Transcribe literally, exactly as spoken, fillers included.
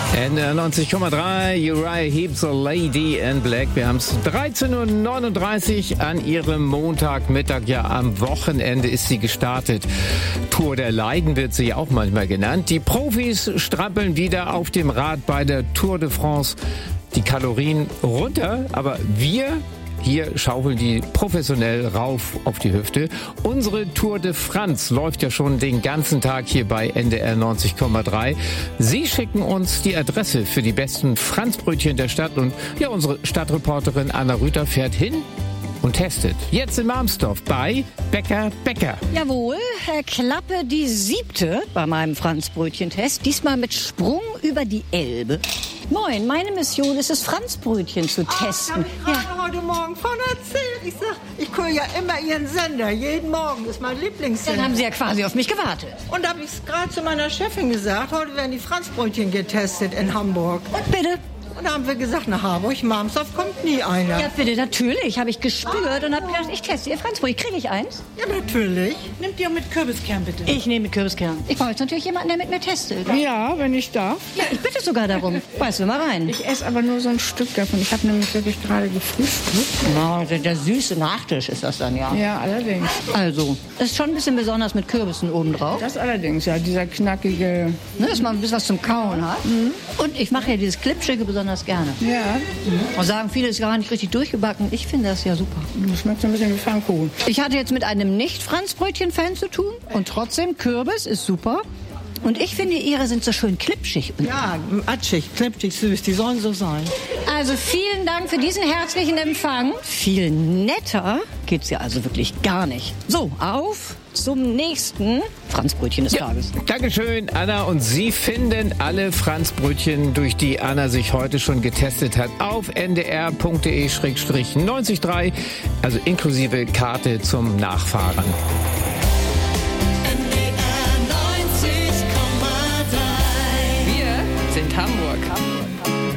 N R neunzig Komma drei, Uriah Heep's A Lady in Black. Wir haben es dreizehn Uhr neununddreißig an ihrem Montagmittag. Ja, am Wochenende ist sie gestartet. Tour der Leiden wird sie ja auch manchmal genannt. Die Profis strampeln wieder auf dem Rad bei der Tour de France. Die Kalorien runter, aber wir hier schaufeln die professionell rauf auf die Hüfte. Unsere Tour de France läuft ja schon den ganzen Tag hier bei N D R neunzig Komma drei. Sie schicken uns die Adresse für die besten Franzbrötchen der Stadt und ja, unsere Stadtreporterin Anna Rüther fährt hin und testet. Jetzt in Marmsdorf bei Bäcker Bäcker. Jawohl, Herr Klappe, die siebte bei meinem Franzbrötchentest. Diesmal mit Sprung über die Elbe. Moin, meine Mission ist es, Franzbrötchen zu testen. Ach, hab ich gerade heute Morgen von erzählt. Ich sag, ich gucke ja immer Ihren Sender. Jeden Morgen ist mein Lieblingssender. Dann haben Sie ja quasi auf mich gewartet. Und da habe ich es gerade zu meiner Chefin gesagt. Heute werden die Franzbrötchen getestet in Hamburg. Und bitte? Und da haben wir gesagt, nach Harburg, Marmsdorf kommt nie einer. Ja, bitte, natürlich. Habe ich gespürt und habe gedacht, ich teste Ihr Franzbrötchen. Kriege ich eins? Ja, natürlich. Nimmt ihr mit Kürbiskern, bitte. Ich nehme mit Kürbiskern. Ich brauche jetzt natürlich jemanden, der mit mir testet. Ja, wenn ich darf. Ja, ich bitte sogar darum. Beißen wir mal rein. Ich esse aber nur so ein Stück davon. Ich habe nämlich wirklich gerade gefrühstückt. Oh, der, der süße Nachtisch ist das dann, ja. Ja, allerdings. Also, das ist schon ein bisschen besonders mit Kürbissen obendrauf. Das allerdings, ja, dieser knackige... Ne, dass man ein bisschen was zum Kauen hat. Mhm. Und ich mache ja dieses Klipschige besonders gerne. Ja. Und sagen, viele ist gar nicht richtig durchgebacken. Ich finde das ja super. Das schmeckt so ein bisschen wie Pfannkuchen. Ich hatte jetzt mit einem Nicht-Franzbrötchen-Fan zu tun. Und trotzdem, Kürbis ist super. Und ich finde, Ihre sind so schön klipschig. Ja, matschig, klipschig, süß. Die sollen so sein. Also vielen Dank für diesen herzlichen Empfang. Viel netter geht's ja also wirklich gar nicht. So, auf zum nächsten Franzbrötchen des ja, Tages. Dankeschön, Anna. Und Sie finden alle Franzbrötchen, durch die Anna sich heute schon getestet hat, auf n d r punkt d e slash neunzig Komma drei, also inklusive Karte zum Nachfahren.